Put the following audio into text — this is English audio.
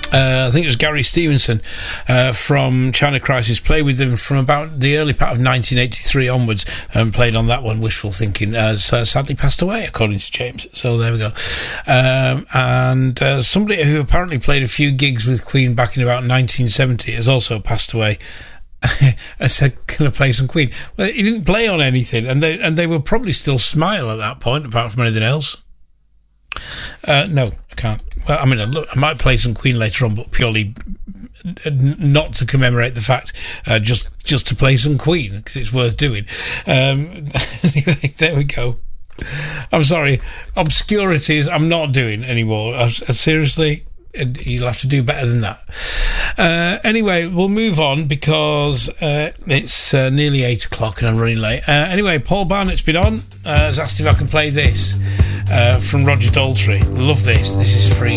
I think it was Gary Stevenson from China Crisis, played with them from about the early part of 1983 onwards, and played on that one, Wishful Thinking, sadly passed away, according to James. So there we go. And somebody who apparently played a few gigs with Queen back in about 1970 has also passed away. I said, can I play some Queen? Well, he didn't play on anything, and they will probably still smile at that point, apart from anything else. No, I can't. Well, I mean, I might play some Queen later on, but purely not to commemorate the fact, just to play some Queen, because it's worth doing. Anyway, there we go. I'm sorry. Obscurities, I'm not doing anymore. Seriously, you'll have to do better than that. Anyway, we'll move on because it's nearly 8 o'clock and I'm running late. Anyway, Paul Barnett's been on, has asked if I can play this from Roger Daltrey. Love this. This is free.